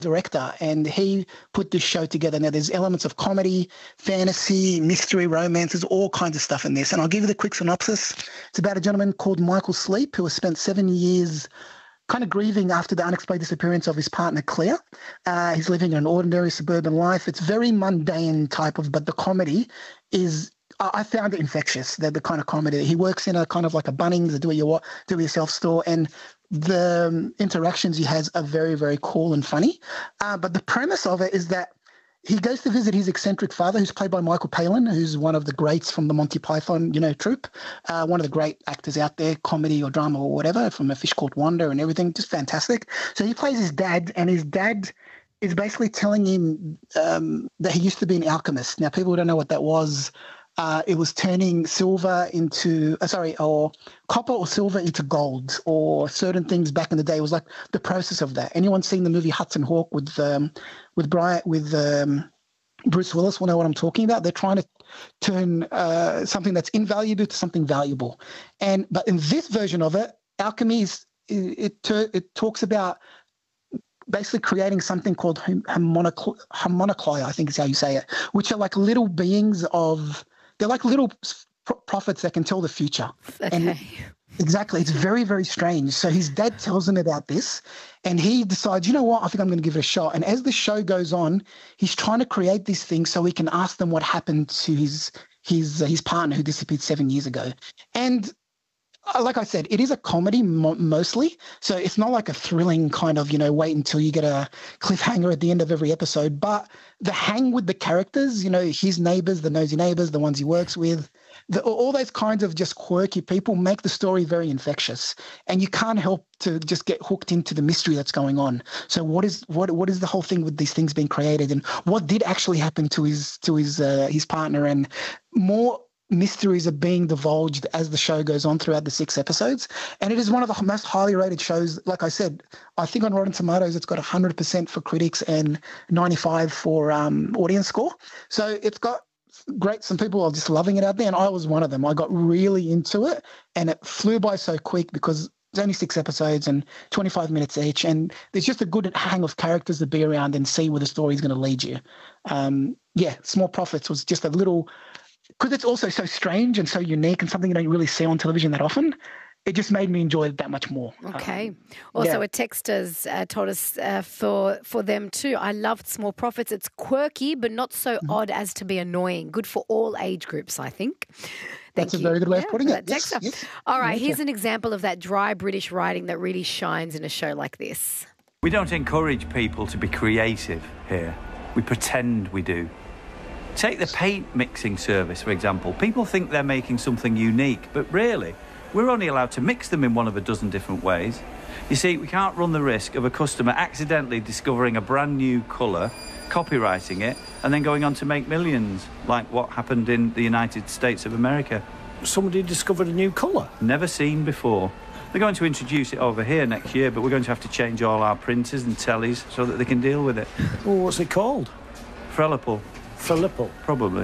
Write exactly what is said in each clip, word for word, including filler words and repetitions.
director, and he put this show together. Now, there's elements of comedy, fantasy, mystery, romances, all kinds of stuff in this. And I'll give you the quick synopsis. It's about a gentleman called Michael Sleep who has spent seven years kind of grieving after the unexplained disappearance of his partner, Claire. Uh, he's living an ordinary suburban life. It's very mundane type of, but the comedy is, I found it infectious, the, the kind of comedy. He works in a kind of like a Bunnings, a do-it-your- do-it-yourself store, and the um, interactions he has are very, very cool and funny. Uh, but the premise of it is that he goes to visit his eccentric father, who's played by Michael Palin, who's one of the greats from the Monty Python, you know, troupe. Uh, one of the great actors out there, comedy or drama or whatever, from A Fish Called Wanda and everything, just fantastic. So he plays his dad, and his dad is basically telling him um, that he used to be an alchemist. Now, people don't know what that was. Uh, it was turning silver into, uh, sorry, or copper or silver into gold, or certain things back in the day. It was like the process of that. Anyone seen the movie Hudson Hawk with um, with Brian with um, Bruce Willis will know what I'm talking about. They're trying to turn uh, something that's invaluable to something valuable. And but in this version of it, alchemy is it it, it talks about basically creating something called harmonic- harmoniculi, I think is how you say it, which are like little beings of. They're like little prophets that can tell the future. Okay. And exactly. It's very, very strange. So his dad tells him about this, and he decides, you know what, I think I'm going to give it a shot. And as the show goes on, he's trying to create these things so he can ask them what happened to his his uh, his partner who disappeared seven years ago. And uh, like I said, it is a comedy mo- mostly. So it's not like a thrilling kind of, you know, wait until you get a cliffhanger at the end of every episode. But the hang with the characters, you know, his neighbors, the nosy neighbors, the ones he works with, the, all those kinds of just quirky people make the story very infectious. And you can't help to just get hooked into the mystery that's going on. So what is what what is the whole thing with these things being created, and what did actually happen to his to his uh, his partner? And more mysteries are being divulged as the show goes on throughout the six episodes. And it is one of the most highly rated shows. Like I said, I think on Rotten Tomatoes, it's got one hundred percent for critics and ninety-five for um, audience score. So it's got great, some people are just loving it out there. And I was one of them. I got really into it, and it flew by so quick because it's only six episodes and twenty-five minutes each. And there's just a good hang of characters to be around and see where the story is going to lead you. Um, yeah, Small Profits was just a little, because it's also so strange and so unique and something you don't really see on television that often, it just made me enjoy it that much more. Okay. Um, also, yeah. a texter's uh, told us uh, for for them too. I loved Small Profits. It's quirky, but not so mm-hmm. odd as to be annoying. Good for all age groups, I think. Thank That's you. a very good way yeah, of putting it. Yes, yes. All right, here's an example of that dry British writing that really shines in a show like this. We don't encourage people to be creative here. We pretend we do. Take the paint mixing service, for example. People think they're making something unique, but really, we're only allowed to mix them in one of a dozen different ways. You see, we can't run the risk of a customer accidentally discovering a brand new colour, copywriting it, and then going on to make millions, like what happened in the United States of America. Somebody discovered a new colour? Never seen before. They're going to introduce it over here next year, but we're going to have to change all our printers and tellies so that they can deal with it. Well, what's it called? Frelipal. Frelipal? Probably.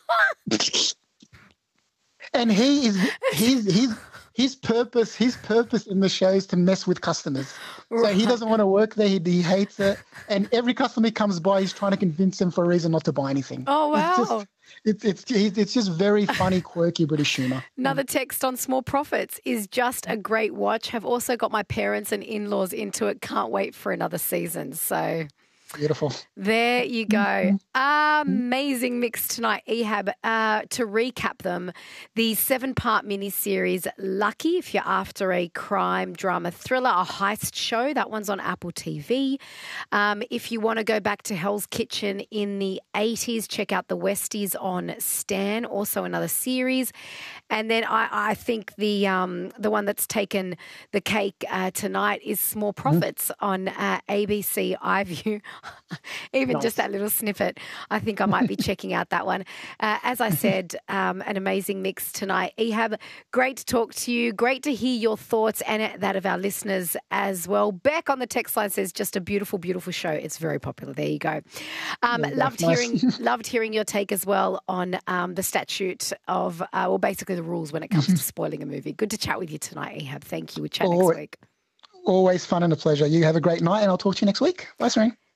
And he is he's he's his purpose his purpose in the show is to mess with customers. So he doesn't want to work there. He, he hates it. And every customer he comes by, he's trying to convince them for a reason not to buy anything. Oh wow! It's just, it's it's it's just very funny, quirky British humour. Another text on Small Profits is just a great watch. Have also got my parents and in-laws into it. Can't wait for another season. So. Beautiful. There you go. Amazing mix tonight, Ehab. Uh, to recap them, the seven-part miniseries Lucky, if you're after a crime drama thriller, a heist show, that one's on Apple T V. Um, if you want to go back to Hell's Kitchen in the eighties, check out The Westies on Stan, also another series. And then I, I think the um, the one that's taken the cake uh, tonight is Small Profits mm. on uh, A B C iView. Even nice. Just that little snippet, I think I might be checking out that one. Uh, as I said, um, an amazing mix tonight. Ehab, great to talk to you. Great to hear your thoughts and that of our listeners as well. Beck on the text line says, just a beautiful, beautiful show. It's very popular. There you go. Um, yeah, loved nice. hearing loved hearing your take as well on um, the statute of, uh, well, basically the rules when it comes to spoiling a movie. Good to chat with you tonight, Ehab. Thank you. We'll chat oh, next week. Always fun and a pleasure. You have a great night, and I'll talk to you next week. Bye, Serene.